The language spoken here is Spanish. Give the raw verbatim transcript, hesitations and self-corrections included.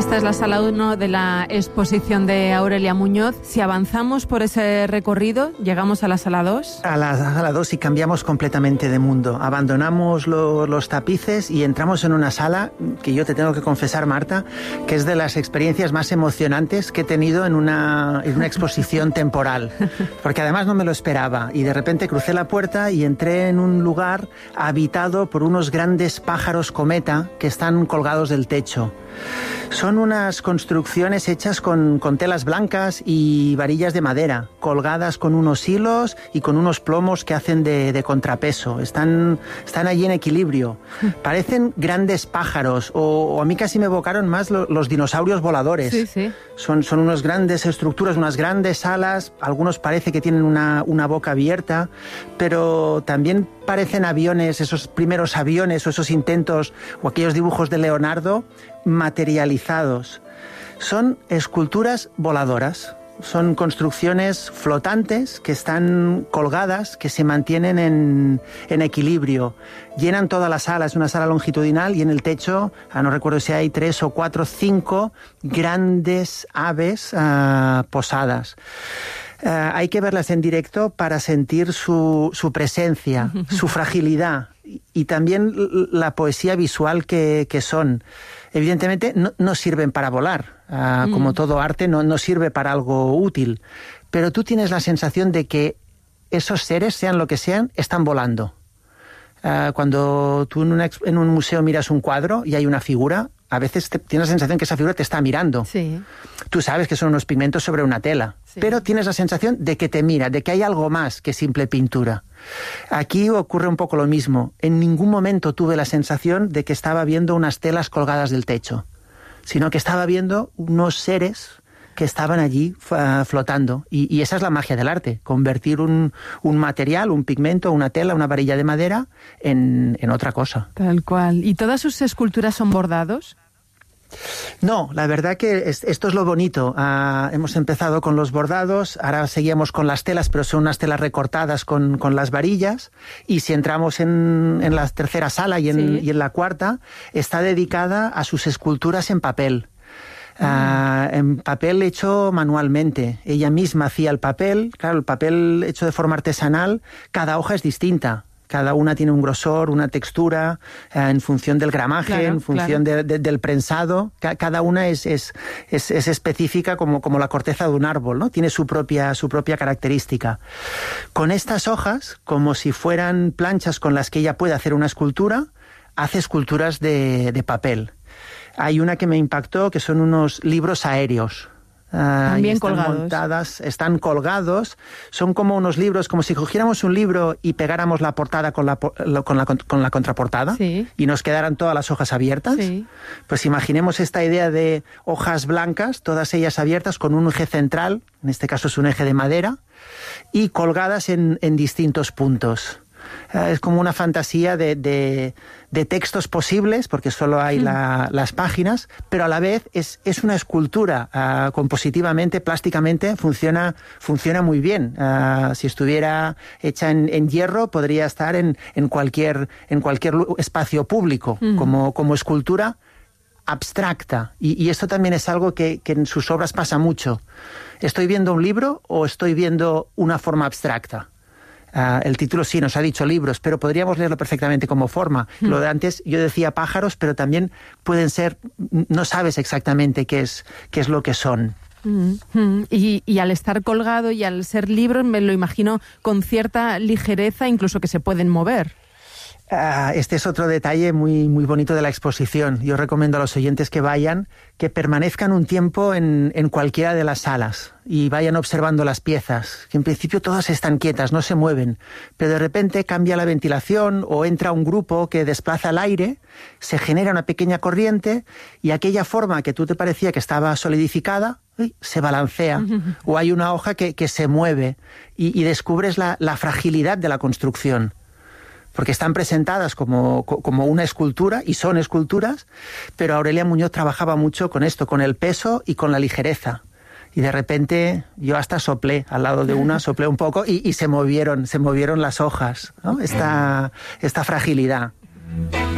Esta es la sala uno de la exposición de Aurelia Muñoz. Si avanzamos por ese recorrido, ¿llegamos a la sala dos? A la sala dos y cambiamos completamente de mundo. Abandonamos lo, los tapices y entramos en una sala que yo te tengo que confesar, Marta, que es de las experiencias más emocionantes que he tenido en una, en una exposición temporal. Porque además no me lo esperaba. Y de repente crucé la puerta y entré en un lugar habitado por unos grandes pájaros cometa que están colgados del techo. Son unas construcciones hechas con, con telas blancas y varillas de madera, colgadas con unos hilos y con unos plomos que hacen de, de contrapeso. Están, están allí en equilibrio. Parecen grandes pájaros, o, o a mí casi me evocaron más lo, los dinosaurios voladores. Sí, sí. Son, son unas grandes estructuras, unas grandes alas. Algunos parece que tienen una, una boca abierta, pero también parecen aviones, esos primeros aviones o esos intentos o aquellos dibujos de Leonardo materializados. Son esculturas voladoras, son construcciones flotantes que están colgadas, que se mantienen en, en equilibrio. Llenan toda la sala, es una sala longitudinal y en el techo, ah, no recuerdo si hay tres o cuatro, cinco grandes aves ah, posadas. Uh, hay que verlas en directo para sentir su, su presencia, su fragilidad y, y también la poesía visual que, que son. Evidentemente no, no sirven para volar, uh, mm. como todo arte no, no sirve para algo útil, pero tú tienes la sensación de que esos seres, sean lo que sean, están volando. Uh, cuando tú en, una, en un museo miras un cuadro y hay una figura, a veces te, tienes la sensación que esa figura te está mirando. Sí. Tú sabes que son unos pigmentos sobre una tela, sí, pero tienes la sensación de que te mira, de que hay algo más que simple pintura. Aquí ocurre un poco lo mismo. En ningún momento tuve la sensación de que estaba viendo unas telas colgadas del techo, sino que estaba viendo unos seres que estaban allí uh, flotando. Y, y esa es la magia del arte, convertir un, un material, un pigmento, una tela, una varilla de madera en, en otra cosa. Tal cual. ¿Y todas sus esculturas son bordados? No, la verdad que es, esto es lo bonito. Uh, hemos empezado con los bordados, ahora seguíamos con las telas, pero son unas telas recortadas con, con las varillas, y si entramos en, en la tercera sala y en, sí. y en la cuarta, está dedicada a sus esculturas en papel. Uh, en papel hecho manualmente. Ella misma hacía el papel. Claro, el papel hecho de forma artesanal, cada hoja es distinta. Cada una tiene un grosor, una textura, uh, en función del gramaje, claro, en función claro. de, de, del prensado. Ca cada una es, es, es, es específica como, como la corteza de un árbol, ¿no? Tiene su propia, su propia característica. Con estas hojas, como si fueran planchas con las que ella puede hacer una escultura, hace esculturas de, de papel. Hay una que me impactó, que son unos libros aéreos. Uh, También están colgados. Montadas, están colgados. Son como unos libros, como si cogiéramos un libro y pegáramos la portada con la, con la, con la contraportada, sí, y nos quedaran todas las hojas abiertas. Sí. Pues imaginemos esta idea de hojas blancas, todas ellas abiertas, con un eje central, en este caso es un eje de madera, y colgadas en, en distintos puntos. Uh, es como una fantasía de, de, de textos posibles, porque solo hay la, las páginas, pero a la vez es, es una escultura. Uh, compositivamente, plásticamente, funciona, funciona muy bien. Uh, si estuviera hecha en, en hierro, podría estar en, en, cualquier, en cualquier espacio público, mm. como, como escultura abstracta. Y, y esto también es algo que, que en sus obras pasa mucho. ¿Estoy viendo un libro o estoy viendo una forma abstracta? Uh, el título sí nos ha dicho libros, pero podríamos leerlo perfectamente como forma. Mm. Lo de antes yo decía pájaros, pero también pueden ser, no sabes exactamente qué es, qué es lo que son. Mm, mm. Y, y al estar colgado y al ser libros, me lo imagino con cierta ligereza, incluso que se pueden mover. Uh, este es otro detalle muy, muy bonito de la exposición. Yo recomiendo a los oyentes que vayan, que permanezcan un tiempo en, en cualquiera de las salas y vayan observando las piezas, que en principio todas están quietas, no se mueven, pero de repente cambia la ventilación o entra un grupo que desplaza el aire, se genera una pequeña corriente y aquella forma que tú te parecía que estaba solidificada, uy, se balancea, uh-huh. o hay una hoja que, que se mueve y, y descubres la, la fragilidad de la construcción. Porque están presentadas como, como una escultura, y son esculturas, pero Aurelia Muñoz trabajaba mucho con esto, con el peso y con la ligereza. Y de repente yo hasta soplé al lado de una, soplé un poco y, y se movieron, se movieron las hojas, ¿no? Esta, esta fragilidad.